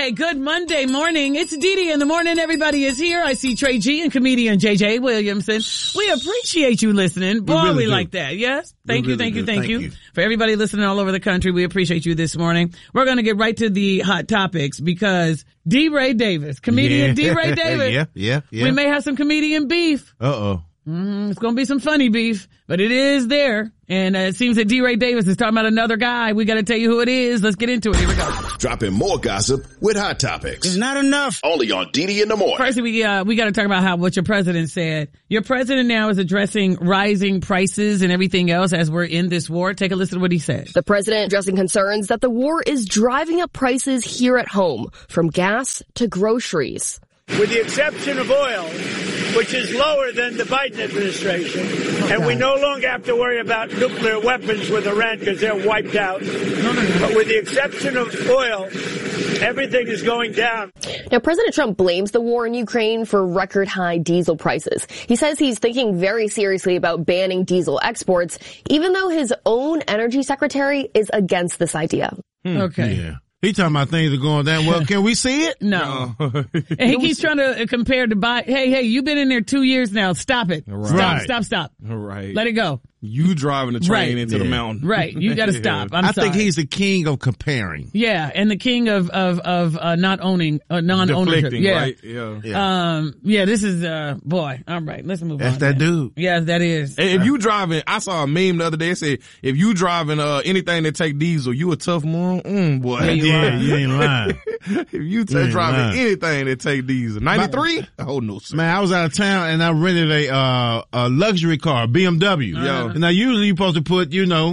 Hey, good Monday morning. It's Dee in the morning. Everybody is here. I see Trey G and comedian JJ Williamson. We appreciate you listening. Boy, we like that. Yes? Thank you. For everybody listening all over the country, we appreciate you this morning. We're going to get right to the hot topics because D-Ray Davis, comedian D-Ray Davis. Yeah. We may have some comedian beef. Uh-oh. It's going to be some funny beef, but it is there. And it seems that D-Ray Davis is talking about another guy. We got to tell you who it is. Let's get into it. Here we go. Dropping more gossip with hot topics. It's not enough. Only on Dee in the morning. First, we got to talk about what your president said. Your president now is addressing rising prices and everything else as we're in this war. Take a listen to what he said. The president addressing concerns that the war is driving up prices here at home, from gas to groceries. With the exception of oil, which is lower than the Biden administration, and we no longer have to worry about nuclear weapons with Iran because they're wiped out. But with the exception of oil, everything is going down. Now, President Trump blames the war in Ukraine for record high diesel prices. He says he's thinking very seriously about banning diesel exports, even though his own energy secretary is against this idea. Okay. Yeah. He talking about things are going down. Well, can we see it? No. And he keeps trying to compare to buy. Hey, you've been in there 2 years now. Stop it. Right. Stop. Right. Let it go. You driving the train into the mountain. Right. You got to stop. I sorry. think he's the king of comparing. Yeah, and the king of not owning, non-ownership. Deflecting, Yeah. right? Yeah. This is, boy. All right. Let's move on. That's that dude. Yeah, that is. Hey, if you driving, I saw a meme the other day. It said, if you driving, anything that take diesel, you a tough moron. Boy. Yeah, you ain't lying. If you driving anything that take diesel. 93? Oh, no, sir. Man, I was out of town and I rented a luxury car, BMW. Yeah. And now usually you're supposed to put,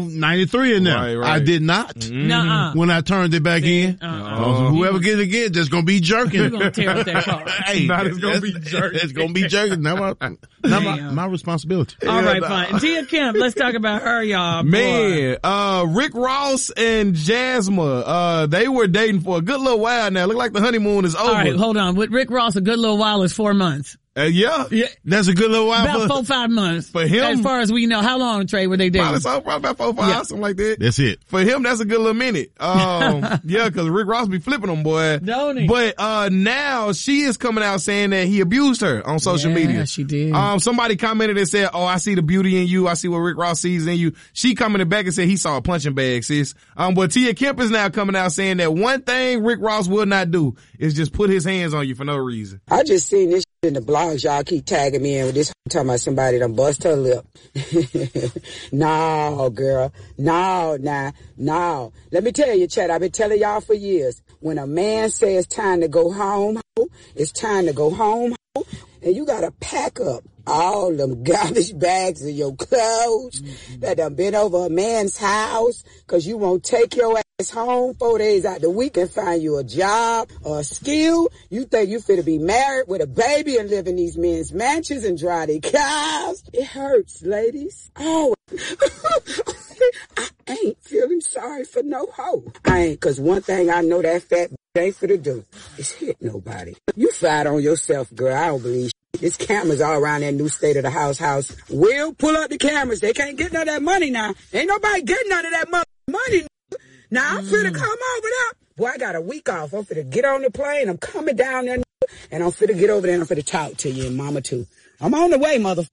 93 in there. Right. I did not. Nuh-uh. When I turned it back in. Whoever gets it again, just gonna be jerking. You're going to tear up that car. Hey, it's gonna be jerking. It's gonna be jerking. Not my responsibility. All right, fine. Tia Kemp, let's talk about her, y'all. Man, Rick Ross and Jasmine, they were dating for a good little while now. Look like the honeymoon is over. All right, hold on. With Rick Ross, a good little while is 4 months. Yeah. That's a good little while. About 4-5 months. For him. As far as we know. How long, Trey, were they dating? Probably about 4-5, something like that. That's it. For him, that's a good little minute. Yeah, cause Rick Ross be flipping them, boy. Don't he? But, now she is coming out saying that he abused her on social media. Yeah, she did. Somebody commented and said, I see the beauty in you. I see what Rick Ross sees in you. She commented back and said he saw a punching bag, sis. But Tia Kemp is now coming out saying that one thing Rick Ross will not do is just put his hands on you for no reason. I just seen this in the blogs. Y'all keep tagging me in with this talking about somebody done bust her lip. No, girl. No. Let me tell you, Chad, I've been telling y'all for years. When a man says it's time to go home, it's time to go home. And you gotta pack up all them garbage bags of your clothes that done been over a man's house, cause you won't take your ass home 4 days out the week and find you a job or a skill. You think you finna be married with a baby and live in these men's mansions and drive their cars. It hurts, ladies. Oh, I ain't feeling sorry for no hoe. I ain't, cause one thing I know that fat ain't finna do is hit nobody. You fight on yourself, girl. I don't believe There's cameras all around that new state of the house. Will, pull up the cameras. They can't get none of that money now. Ain't nobody getting none of that money. Now, I'm finna come over there. Boy, I got a week off. I'm finna get on the plane. I'm coming down there, and I'm finna get over there and I'm finna talk to you and mama too. I'm on the way, motherfucker.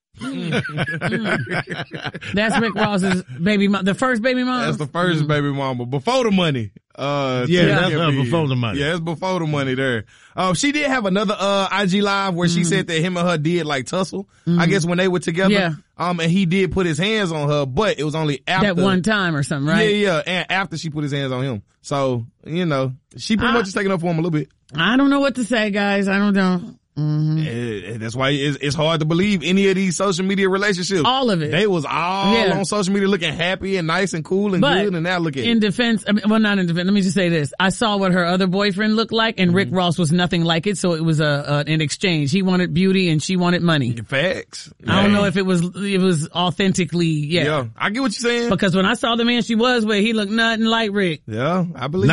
That's Rick Ross's baby mom, the first baby mom? That's the first baby mama. Before the money. That's before the money. Yeah, it's before the money there. She did have another, IG live where she said that him and her did like tussle. I guess when they were together. Yeah. And he did put his hands on her, but it was only after. That one time or something, right? Yeah. And after she put his hands on him. So, she pretty much is taking up for him a little bit. I don't know what to say, guys. I don't know. Mm-hmm. That's why it's hard to believe any of these social media relationships. All of it. They was all on social media looking happy and nice and cool and good, and now look at in defense, not in defense, let me just say this. I saw what her other boyfriend looked like, and Rick Ross was nothing like it, so it was an exchange. He wanted beauty and she wanted money. Facts. I don't know if it was authentically, Yeah, I get what you're saying. Because when I saw the man she was with, he looked nothing like Rick. Yeah, I believe nothing.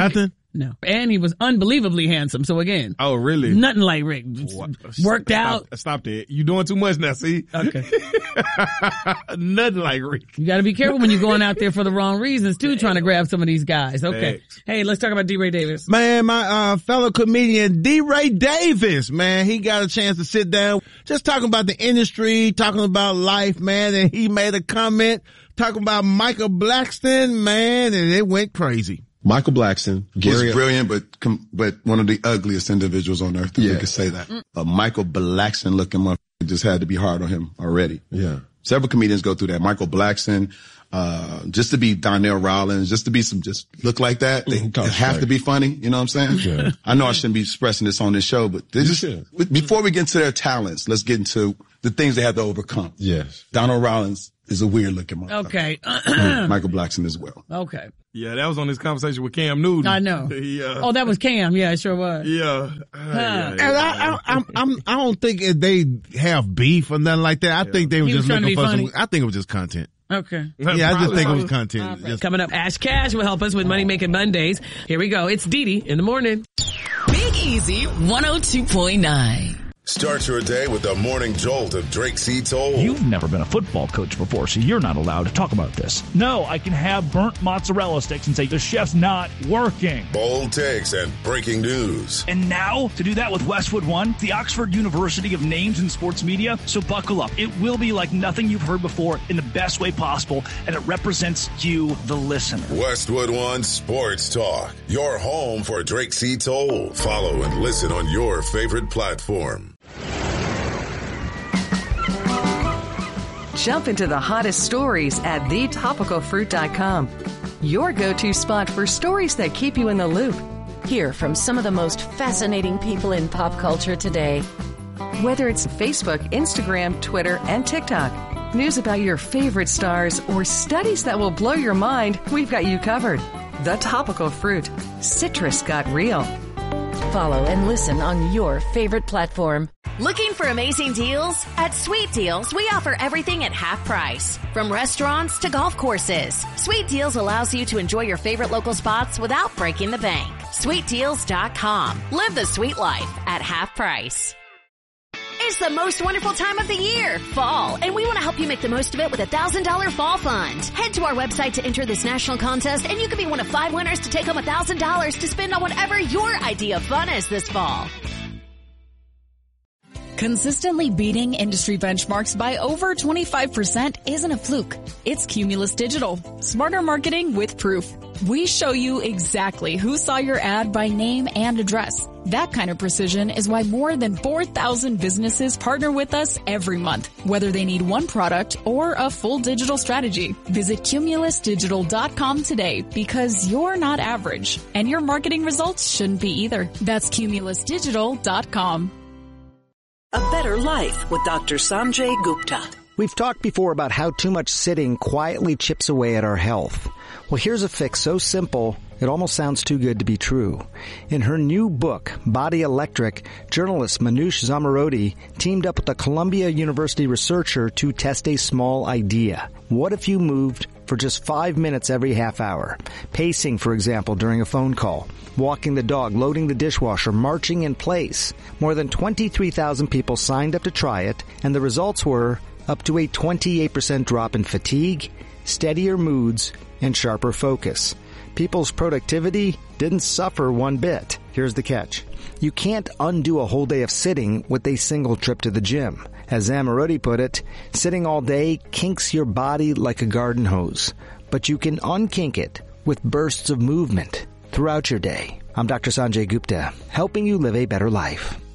No. And he was unbelievably handsome. So again. Oh, really? Nothing like Rick. Worked out. Stop that. You doing too much now, see? Okay. Nothing like Rick. You gotta be careful when you're going out there for the wrong reasons too, trying to grab some of these guys. Okay. Thanks. Hey, let's talk about D-Ray Davis. Man, my fellow comedian D-Ray Davis, man, he got a chance to sit down, just talking about the industry, talking about life, man, and he made a comment talking about Michael Blackston, man, and it went crazy. Michael Blackston was brilliant, but one of the ugliest individuals on earth. Yeah. We could say that. Michael Blackston looking motherfucker just had to be hard on him already. Yeah. Several comedians go through that. Michael Blackston, just to be Donnell Rawlins, just to be just look like that. They have to be funny. You know what I'm saying? Yeah. I know I shouldn't be expressing this on this show, but before we get into their talents, let's get into the things they have to overcome. Yes. Donnell Rawlins is a weird looking motherfucker. Okay. Michael Blackston as well. Okay. Yeah, that was on his conversation with Cam Newton. I know. Oh, that was Cam. Yeah, it sure was. Yeah. And I don't think they have beef or nothing like that. I think they were just looking for some. I think it was just content. Okay. Yeah, I just think it was content. Coming up, Ash Cash will help us with Money Making Mondays. Here we go. It's Dee Dee in the morning. Big Easy 102.9. Start your day with the morning jolt of Drake C. Toll. You've never been a football coach before, so you're not allowed to talk about this. No, I can have burnt mozzarella sticks and say the chef's not working. Bold takes and breaking news. And now, to do that with Westwood One, the Oxford University of names in sports media. So buckle up. It will be like nothing you've heard before in the best way possible, and it represents you, the listener. Westwood One Sports Talk, your home for Drake C. Toll. Follow and listen on your favorite platform. Jump into the hottest stories at thetopicalfruit.com. Your go-to spot for stories that keep you in the loop. Hear from some of the most fascinating people in pop culture today. Whether it's Facebook, Instagram, Twitter, and TikTok, news about your favorite stars, or studies that will blow your mind, we've got you covered. The Topical Fruit. Citrus got real. Follow and listen on your favorite platform. Looking for amazing deals? At Sweet Deals, we offer everything at half price. From restaurants to golf courses, Sweet Deals allows you to enjoy your favorite local spots without breaking the bank. SweetDeals.com. Live the sweet life at half price. It's the most wonderful time of the year, fall, and we want to help you make the most of it with a $1,000 fall fund. Head to our website to enter this national contest, and you could be one of 5 winners to take home $1,000 to spend on whatever your idea of fun is this fall. Consistently beating industry benchmarks by over 25% isn't a fluke. It's Cumulus Digital. Smarter marketing with proof. We show you exactly who saw your ad by name and address. That kind of precision is why more than 4,000 businesses partner with us every month, whether they need one product or a full digital strategy. Visit cumulusdigital.com today because you're not average, and your marketing results shouldn't be either. That's cumulusdigital.com. A Better Life with Dr. Sanjay Gupta. We've talked before about how too much sitting quietly chips away at our health. Well, here's a fix so simple, it almost sounds too good to be true. In her new book, Body Electric, journalist Manoush Zomorodi teamed up with a Columbia University researcher to test a small idea. What if you moved for just 5 minutes every half hour? Pacing, for example, during a phone call. Walking the dog, loading the dishwasher, marching in place. More than 23,000 people signed up to try it, and the results were up to a 28% drop in fatigue, steadier moods, and sharper focus. People's productivity didn't suffer one bit. Here's the catch. You can't undo a whole day of sitting with a single trip to the gym. As Zomorodi put it, sitting all day kinks your body like a garden hose, but you can unkink it with bursts of movement throughout your day. I'm Dr. Sanjay Gupta, helping you live a better life.